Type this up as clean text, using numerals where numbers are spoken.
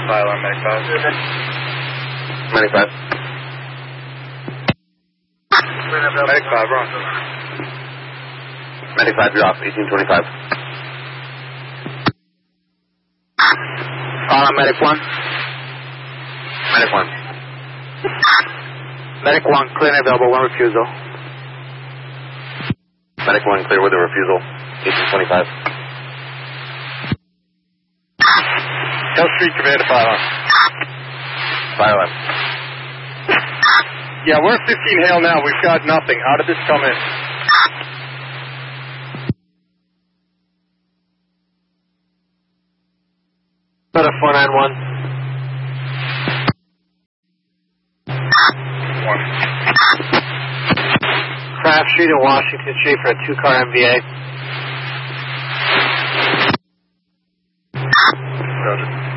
File on Medic 5. Medic 5. Medic 5, wrong. Medic 5, you're off, 1825. File on Medic 1. Medic 1. Medic 1, clear and available, 1 refusal. Medic 1, clear with a refusal, 1825. Hill Street, convey to file on. File on. Yeah, we're 15 Hale now. We've got nothing. How did this come in? Better 491. 1. Craft Street and Washington Street for a 2-car MVA. Roger.